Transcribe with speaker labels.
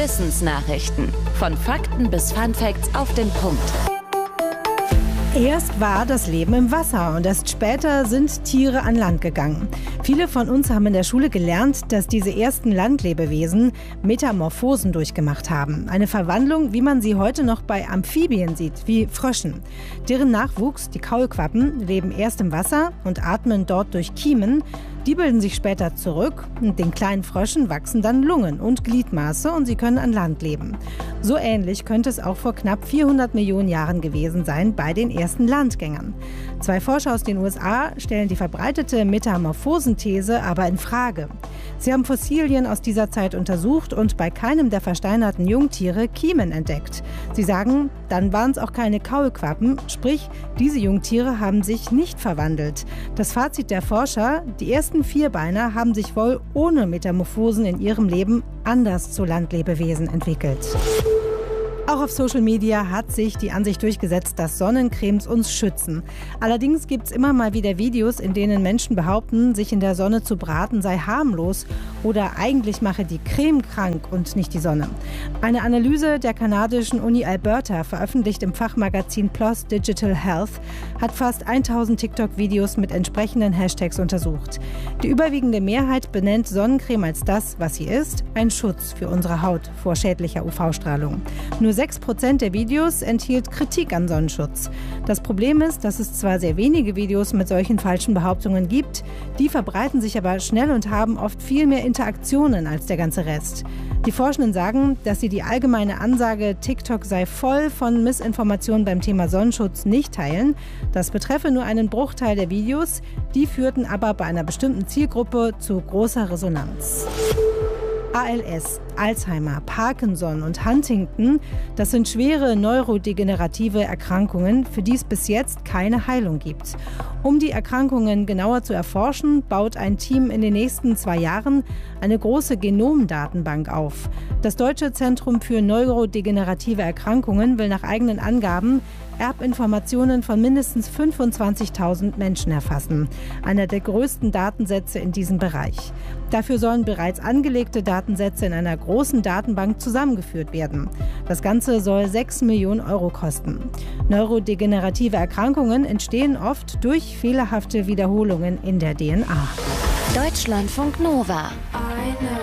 Speaker 1: Wissensnachrichten. Von Fakten bis Funfacts auf den Punkt.
Speaker 2: Erst war das Leben im Wasser und erst später sind Tiere an Land gegangen. Viele von uns haben in der Schule gelernt, dass diese ersten Landlebewesen Metamorphosen durchgemacht haben. Eine Verwandlung, wie man sie heute noch bei Amphibien sieht, wie Fröschen. Deren Nachwuchs, die Kaulquappen, leben erst im Wasser und atmen dort durch Kiemen. Die bilden sich später zurück und den kleinen Fröschen wachsen dann Lungen und Gliedmaße und sie können an Land leben. So ähnlich könnte es auch vor knapp 400 Millionen Jahren gewesen sein bei den ersten Landgängern. 2 Forscher aus den USA stellen die verbreitete Metamorphosenthese aber in Frage. Sie haben Fossilien aus dieser Zeit untersucht und bei keinem der versteinerten Jungtiere Kiemen entdeckt. Sie sagen, dann waren es auch keine Kaulquappen, sprich, diese Jungtiere haben sich nicht verwandelt. Das Fazit der Forscher: Die ersten Vierbeiner haben sich wohl ohne Metamorphosen in ihrem Leben anders zu Landlebewesen entwickelt. Auch auf Social Media hat sich die Ansicht durchgesetzt, dass Sonnencremes uns schützen. Allerdings gibt es immer mal wieder Videos, in denen Menschen behaupten, sich in der Sonne zu braten sei harmlos oder eigentlich mache die Creme krank und nicht die Sonne. Eine Analyse der kanadischen Uni Alberta, veröffentlicht im Fachmagazin PLOS Digital Health, hat fast 1000 TikTok-Videos mit entsprechenden Hashtags untersucht. Die überwiegende Mehrheit benennt Sonnencreme als das, was sie ist, ein Schutz für unsere Haut vor schädlicher UV-Strahlung. Nur 6% der Videos enthielt Kritik an Sonnenschutz. Das Problem ist, dass es zwar sehr wenige Videos mit solchen falschen Behauptungen gibt, die verbreiten sich aber schnell und haben oft viel mehr Interaktionen als der ganze Rest. Die Forschenden sagen, dass sie die allgemeine Ansage, TikTok sei voll von Missinformationen beim Thema Sonnenschutz, nicht teilen. Das betreffe nur einen Bruchteil der Videos, die führten aber bei einer bestimmten Zielgruppe zu großer Resonanz. ALS, Alzheimer, Parkinson und Huntington, das sind schwere neurodegenerative Erkrankungen, für die es bis jetzt keine Heilung gibt. Um die Erkrankungen genauer zu erforschen, baut ein Team in den nächsten 2 Jahren eine große Genomdatenbank auf. Das Deutsche Zentrum für neurodegenerative Erkrankungen will nach eigenen Angaben Erbinformationen von mindestens 25.000 Menschen erfassen. Einer der größten Datensätze in diesem Bereich. Dafür sollen bereits angelegte Datensätze in einer großen Datenbank zusammengeführt werden. Das Ganze soll 6 Millionen Euro kosten. Neurodegenerative Erkrankungen entstehen oft durch fehlerhafte Wiederholungen in der DNA.
Speaker 1: Deutschlandfunk Nova.